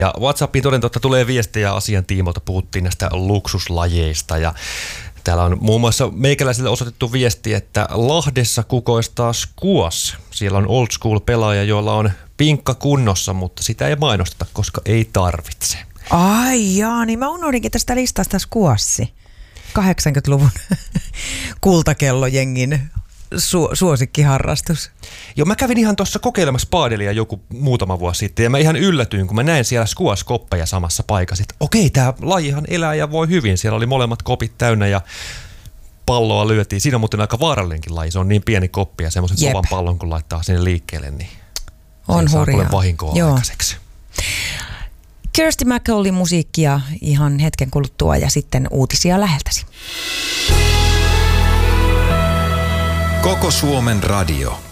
Ja WhatsAppiin toden totta tulee viestejä asian tiimoilta, puhuttiin näistä luksuslajeista ja täällä on muun muassa meikäläisille osoitettu viesti, että Lahdessa kukoistaa squash. Siellä on old school pelaaja, joilla on pinkka kunnossa, mutta sitä ei mainosteta, koska ei tarvitse. Ai jaa, niin mä unohdinkin tästä listasta squashi. 80-luvun kultakellojengin suosikkiharrastus. Joo, mä kävin ihan tuossa kokeilemassa paadelia joku muutama vuosi sitten ja mä ihan yllätyin, kun mä näin siellä squash-koppeja samassa paikassa. Että okei, tää lajihan elää ja voi hyvin. Siellä oli molemmat kopit täynnä ja palloa lyötiin. Siinä on muuten aika vaarallinenkin laji. Se on niin pieni koppi ja semmoisen kovan pallon, kun laittaa sinne liikkeelle, niin on hurjaa. Saa vahinkoa aikaiseksi. Kirsty MacCollin musiikkia ihan hetken kuluttua ja sitten uutisia läheltäsi. Koko Suomen radio.